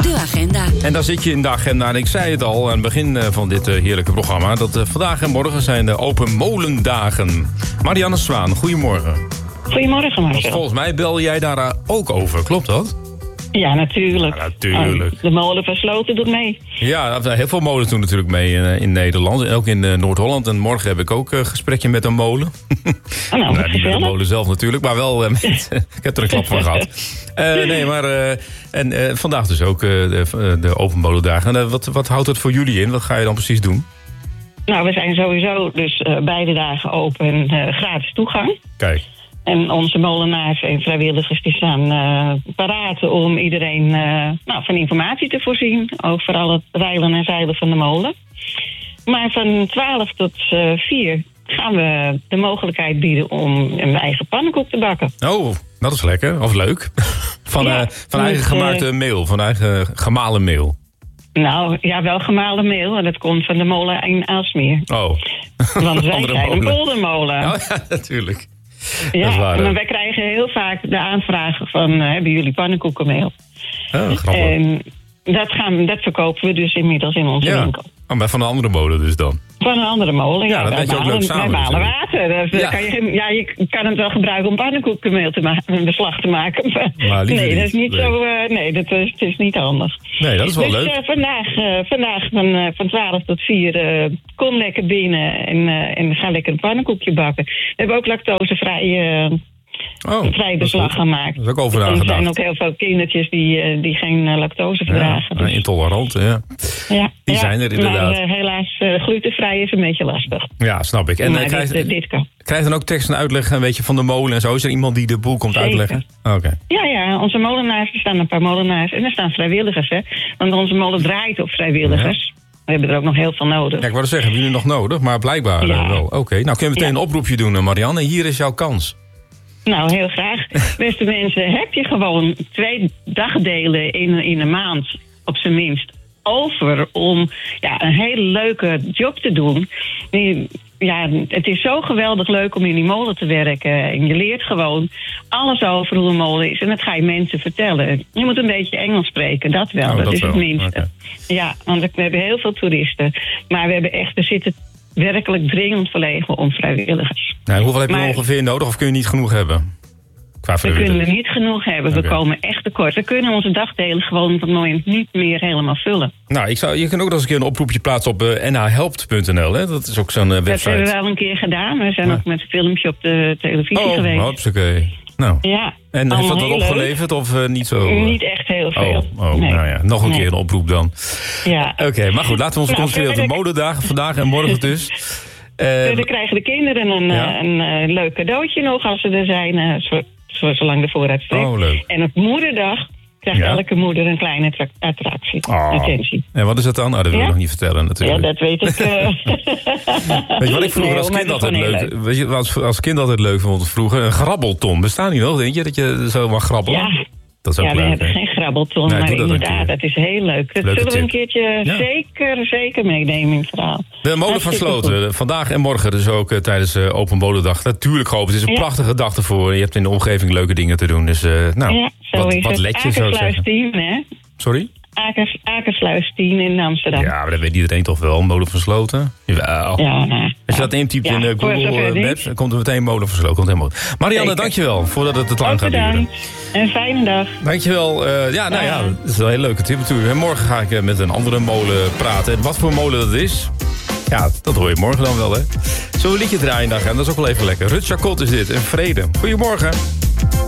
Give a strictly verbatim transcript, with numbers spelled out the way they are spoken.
De agenda. En daar zit je in de agenda. En ik zei het al aan het begin van dit heerlijke programma, dat vandaag en morgen zijn de Open Molendagen. Marianne Zwaan, goedemorgen. Goedemorgen, Marcel. Volgens mij bel jij daar ook over, klopt dat? Ja, natuurlijk. Ja, natuurlijk. Uh, de molen van Sloten doet mee. Ja, heel veel molens doen natuurlijk mee in, in Nederland. En ook in uh, Noord-Holland. En morgen heb ik ook een uh, gesprekje met een molen. Oh, nou, nou, niet met de molen zelf natuurlijk, maar wel uh, met... ik heb er een klap van gehad. Uh, nee, maar... Uh, en uh, vandaag dus ook uh, de, de Open Molendagen. En uh, wat, wat houdt het voor jullie in? Wat ga je dan precies doen? Nou, we zijn sowieso dus uh, beide dagen open. Uh, gratis toegang. Kijk. En onze molenaars en vrijwilligers die staan uh, paraat om iedereen uh, nou, van informatie te voorzien over al het reilen en zeilen van de molen. Maar van twaalf tot vier gaan we de mogelijkheid bieden om een eigen pannenkoek te bakken. Oh, dat is lekker. Of leuk. Van, ja, uh, van eigen dus, gemaakte uh, meel, van eigen gemalen meel. Nou, ja, wel gemalen meel. En dat komt van de molen in Aalsmeer. Oh. Want wij zijn een poldermolen. Oh, ja, natuurlijk. Ja, maar wij krijgen heel vaak de aanvragen van... Uh, hebben jullie pannenkoekenmeel? Oh, grappig. En dat, gaan, dat verkopen we dus inmiddels in onze ja. winkel. Oh, maar van een andere molen dus dan? Van een andere molen, ja. Ja, dat weet je ook leuk samen. Wij malen water. Dus ja. Kan je, ja, je kan het wel gebruiken om pannenkoekenmeel te maken, een beslag te maken. Maar nee, niet. dat is niet nee. zo... Uh, nee, dat is, het is niet handig. Nee, dat is wel dus, leuk. Uh, vandaag, uh, vandaag van, uh, van twaalf tot vier uh, kom lekker binnen en, uh, en ga lekker een pannenkoekje bakken. We hebben ook lactosevrij... Uh, Oh, vrij beslag gemaakt. Dat is ook over nagedacht. Er zijn ook heel veel kindertjes die, die geen uh, lactose verdragen. Ja, dus. Intolerant, ja. ja. Die ja, zijn er inderdaad. Maar uh, helaas, uh, glutenvrij is een beetje lastig. Ja, snap ik. En maar uh, krijg, dit, dit kan. krijg je dan ook tekst en uitleg een beetje van de molen en zo? Is er iemand die de boel komt Zeker. uitleggen? Oké. Okay. Ja, ja, onze molenaars, er staan een paar molenaars. En er staan vrijwilligers, hè. Want onze molen draait op vrijwilligers. Ja. We hebben er ook nog heel veel nodig. Ja, ik wou zeggen, hebben jullie nog nodig? Maar blijkbaar ja. uh, wel. Oké, okay. Nou kun je meteen ja. een oproepje doen, Marianne. Hier is jouw kans. Nou, heel graag. Beste mensen, heb je gewoon twee dagdelen in, in een maand, op zijn minst, over om ja, een hele leuke job te doen. Ja, het is zo geweldig leuk om in die molen te werken. En je leert gewoon alles over hoe een molen is. En dat ga je mensen vertellen. Je moet een beetje Engels spreken, dat wel. Oh, dat, dat is wel. Het minste. Okay. Ja, want we hebben heel veel toeristen. Maar we hebben echt, er zitten werkelijk dringend verlegen om vrijwilligers. Nou, hoeveel heb je maar, ongeveer nodig of kun je niet genoeg hebben? Qua we kunnen niet genoeg hebben. Okay. We komen echt tekort. We kunnen onze dagdelen gewoon op het moment niet meer helemaal vullen. Nou, ik zou, je kunt ook nog eens een keer een oproepje plaatsen op uh, n h helpt punt n l. Hè? Dat is ook zo'n uh, website. Dat hebben we wel een keer gedaan. We zijn ja. ook met een filmpje op de televisie oh, geweest. Oh, oké. Nou. Ja, en heeft dat wat opgeleverd leuk. of uh, niet zo? Niet echt heel veel. Oh, oh nee. nou ja, nog een nee. keer een oproep dan. Ja. Oké, okay, maar goed, laten we ons nou, concentreren op de molendagen vandaag en morgen dus. Uh, dan krijgen de kinderen een, ja. een, een, een leuk cadeautje nog als ze er zijn, uh, zo, zo, zolang de voorraad strekt. Oh, leuk. En op moederdag krijgt ja. elke moeder een kleine tra- attractie. Oh. Attentie. En wat is dat dan? Oh, dat wil ja? ik nog niet vertellen natuurlijk. Ja, dat weet ik. Uh... weet je wat ik vroeger nee, als kind altijd leuk... leuk. Weet je wat als kind altijd leuk vond vroeger? Een grabbelton. Bestaan die nog, denk je? Dat je zo mag grabbelen? Ja. Dat is ook ja, leuk, we hebben hè? geen grabbelton, nee, maar dat inderdaad, dat is heel leuk. Dat Leuke zullen we tip. een keertje ja. zeker, zeker meenemen in het verhaal. De molen van Sloten, vandaag en morgen dus ook uh, tijdens uh, Open Molendag. Natuurlijk hoop, het is een ja. prachtige dag ervoor. Je hebt in de omgeving leuke dingen te doen, dus uh, nou, ja, zo wat, is wat let je zou zeggen. tien, hè? Sorry? Akers, Akersluis tien in Amsterdam. Ja, maar dat weet iedereen toch wel, molen van Sloten? Jawel. Ja, nou, als je dat intypt ja, in uh, Google uh, Maps, dan komt er meteen molen van Sloten. Komt helemaal goed. Marianne, zeker. Dankjewel, voordat het te lang gaat duren. Een fijne dag. Dankjewel. Uh, ja, nou ja, dat is wel een hele leuke tip natuurlijk. En morgen ga ik uh, met een andere molen praten. En wat voor molen dat is, ja, dat hoor je morgen dan wel, hè. Zullen we een liedje draaien dag en dat is ook wel even lekker. Rut Chacot is dit en Vrede. Goedemorgen.